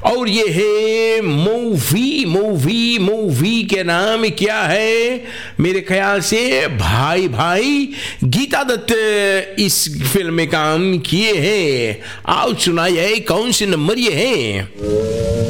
और ये है मूवी। मूवी मूवी के नाम क्या है? मेरे ख्याल से भाई भाई गीता दत्त इस फिल्म में काम किए हैं। आओ सुनाइए कौन से नंबर ये है।